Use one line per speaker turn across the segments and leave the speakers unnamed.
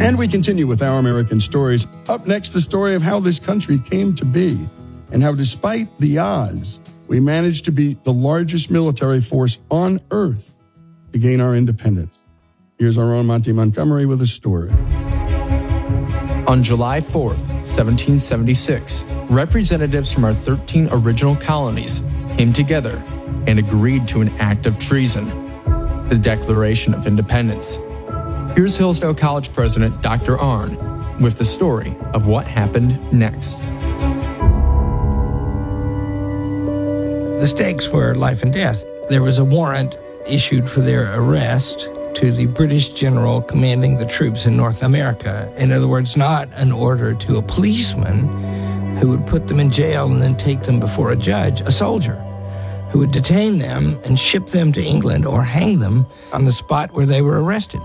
And we continue with Our American Stories. Up next, the story of how this country came to be and how, despite the odds, we managed to be the largest military force on earth to gain our independence. Here's our own Monty Montgomery with a story.
On July 4th, 1776, representatives from our 13 original colonies came together and agreed to an act of treason, the Declaration of Independence. Here's Hillsdale College President Dr. Arnn with the story of what happened next.
The stakes were life and death. There was a warrant issued for their arrest to the British general commanding the troops in North America. In other words, not an order to a policeman who would put them in jail and then take them before a judge, a soldier who would detain them and ship them to England or hang them on the spot where they were arrested.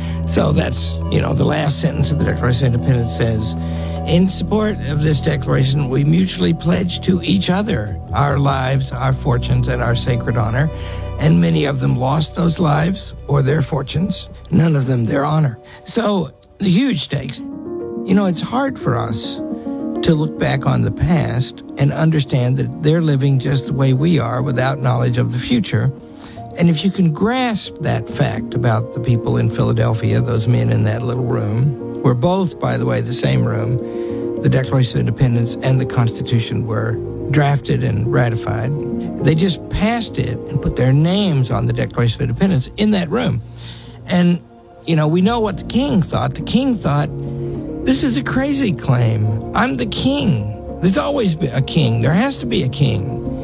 So that's, the last sentence of the Declaration of Independence says, in support of this declaration, we mutually pledge to each other our lives, our fortunes, and our sacred honor. And many of them lost those lives or their fortunes, none of them their honor. So the huge stakes. It's hard for us to look back on the past and understand that they're living just the way we are without knowledge of the future. And if you can grasp that fact about the people in Philadelphia, those men in that little room, were both, by the way, the same room, the Declaration of Independence and the Constitution were drafted and ratified. They just passed it and put their names on the Declaration of Independence in that room. And, we know what the king thought. The king thought, this is a crazy claim. I'm the king. There's always been a king. There has to be a king.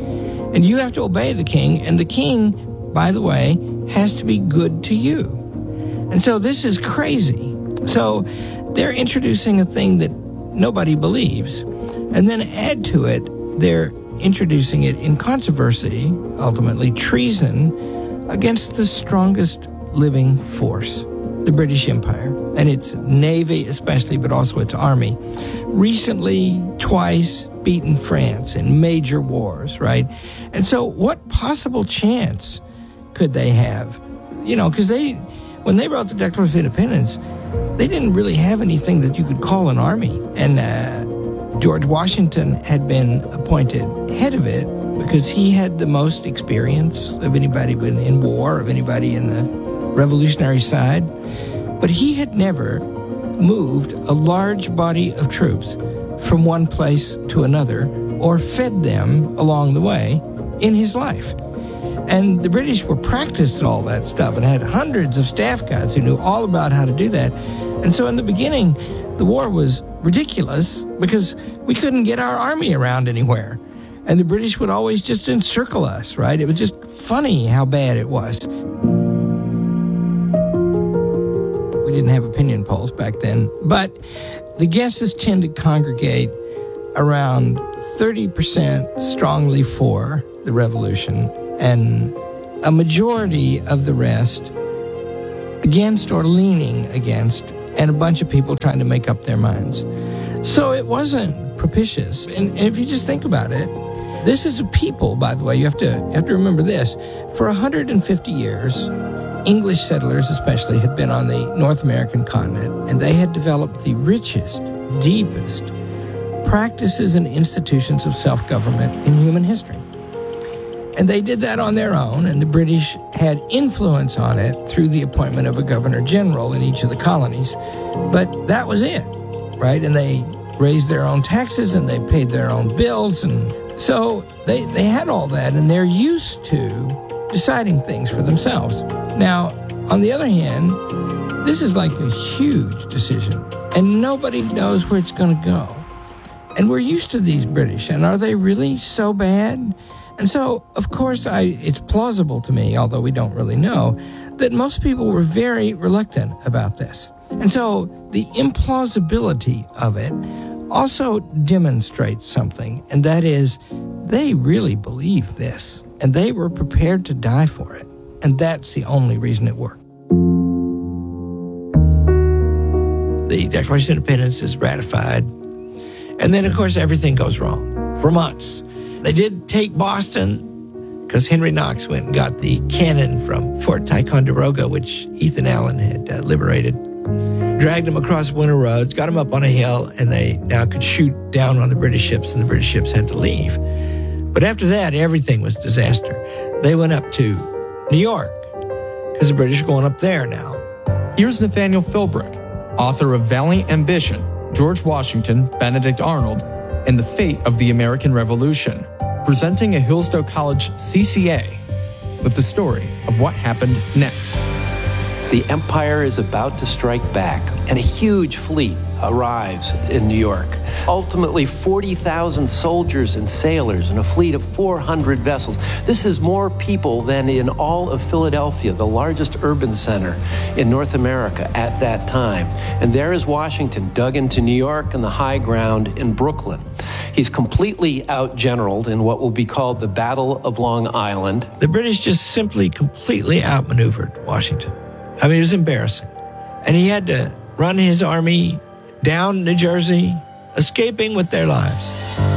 And you have to obey the king. And the king, by the way, has to be good to you. And so this is crazy. So they're introducing a thing that nobody believes. And then add to it, they're introducing it in controversy, ultimately treason, against the strongest living force, the British Empire, and its navy especially, but also its army. Recently, twice beaten France in major wars, right? And so what possible chance could they have? Because when they wrote the Declaration of Independence, they didn't really have anything that you could call an army. And George Washington had been appointed head of it because he had the most experience of anybody in war, of anybody in the revolutionary side. But he had never moved a large body of troops from one place to another or fed them along the way in his life. And the British were practiced at all that stuff and had hundreds of staff guys who knew all about how to do that. And so in the beginning, the war was ridiculous because we couldn't get our army around anywhere. And the British would always just encircle us, right? It was just funny how bad it was. We didn't have opinion polls back then, but the guesses tend to congregate around 30% strongly for the revolution and a majority of the rest against or leaning against, and a bunch of people trying to make up their minds. So it wasn't propitious. And if you just think about it, this is a people, by the way, you have to remember this. For 150 years, English settlers especially had been on the North American continent, and they had developed the richest, deepest practices and institutions of self-government in human history. And they did that on their own, and the British had influence on it through the appointment of a governor general in each of the colonies. But that was it, right? And they raised their own taxes, and they paid their own bills. And so they had all that, and they're used to deciding things for themselves. Now, on the other hand, this is like a huge decision, and nobody knows where it's going to go. And we're used to these British, and are they really so bad? And so, of course, it's plausible to me, although we don't really know, that most people were very reluctant about this. And so the implausibility of it also demonstrates something, and that is they really believe this, and they were prepared to die for it. And that's the only reason it worked. The Declaration of Independence is ratified, and then, of course, everything goes wrong for months. They did take Boston because Henry Knox went and got the cannon from Fort Ticonderoga, which Ethan Allen had liberated. dragged them across winter roads, got them up on a hill, and they now could shoot down on the British ships, and the British ships had to leave. But after that, everything was disaster. They went up to New York because the British are going up there now.
Here's Nathaniel Philbrick, author of Valiant Ambition, George Washington, Benedict Arnold, and the Fate of the American Revolution, presenting a Hillsdale College CCA with the story of what happened next.
The Empire is about to strike back, and a huge fleet arrives in New York. Ultimately, 40,000 soldiers and sailors and a fleet of 400 vessels. This is more people than in all of Philadelphia, the largest urban center in North America at that time. And there is Washington, dug into New York and the high ground in Brooklyn. He's completely outgeneraled in what will be called the Battle of Long Island.
The British just simply completely outmaneuvered Washington. I mean, it was embarrassing. And he had to run his army down New Jersey, escaping with their lives.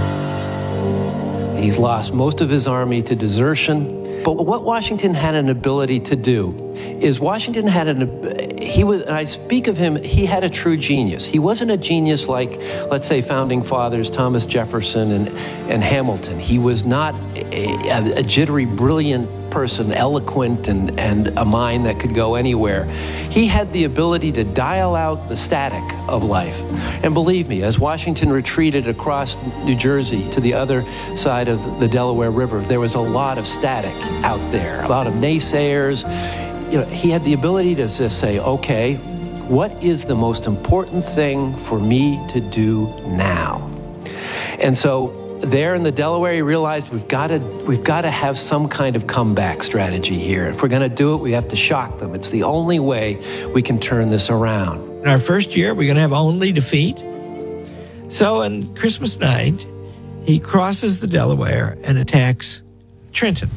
He's lost most of his army to desertion. But what Washington had an ability to do is and I speak of him, he had a true genius. He wasn't a genius like, let's say, founding fathers Thomas Jefferson and Hamilton. He was not a jittery, brilliant person, eloquent and a mind that could go anywhere. He had the ability to dial out the static of life. And believe me, as Washington retreated across New Jersey to the other side of the Delaware River, there was a lot of static out there, a lot of naysayers. He had the ability to just say, okay, what is the most important thing for me to do now? And so there in the Delaware, he realized we've got to have some kind of comeback strategy here. If we're going to do it, we have to shock them. It's the only way we can turn this around.
In our first year, we're going to have only defeat. So on Christmas night, he crosses the Delaware and attacks Trenton.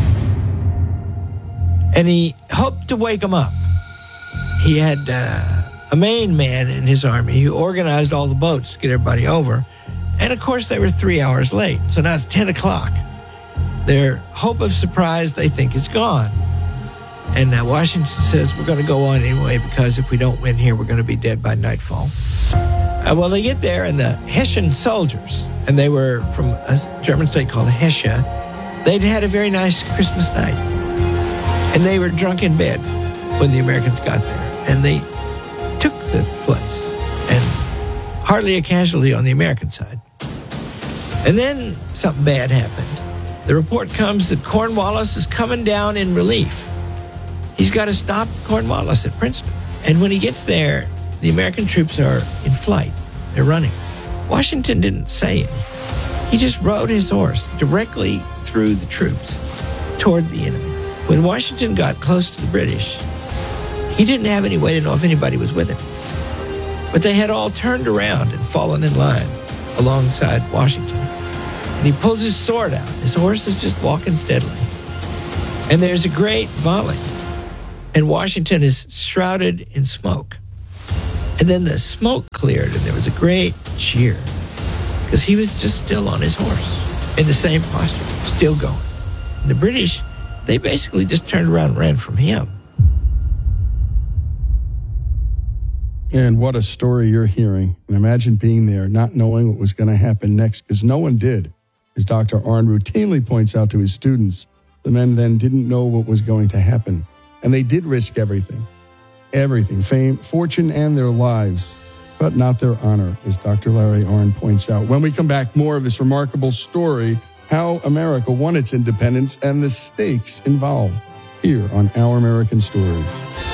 And he hoped to wake them up. He had a Maine man in his army who organized all the boats to get everybody over. And, of course, they were 3 hours late. So now it's 10 o'clock. Their hope of surprise, they think, is gone. And Washington says, we're going to go on anyway, because if we don't win here, we're going to be dead by nightfall. Well, they get there, and the Hessian soldiers, and they were from a German state called Hessia, they'd had a very nice Christmas night. And they were drunk in bed when the Americans got there. And they took the place. And hardly a casualty on the American side. And then something bad happened. The report comes that Cornwallis is coming down in relief. He's got to stop Cornwallis at Princeton. And when he gets there, the American troops are in flight. They're running. Washington didn't say anything. He just rode his horse directly through the troops toward the enemy. When Washington got close to the British, he didn't have any way to know if anybody was with him. But they had all turned around and fallen in line alongside Washington. And he pulls his sword out. His horse is just walking steadily. And there's a great volley. And Washington is shrouded in smoke. And then the smoke cleared, and there was a great cheer. Because he was just still on his horse, in the same posture, still going. And the British, they basically just turned around and ran from him.
And what a story you're hearing. And imagine being there, not knowing what was going to happen next, because no one did. As Dr. Arnn routinely points out to his students, the men then didn't know what was going to happen. And they did risk everything. Everything, fame, fortune, and their lives, but not their honor, as Dr. Larry Arnn points out. When we come back, more of this remarkable story, how America won its independence and the stakes involved, here on Our American Stories.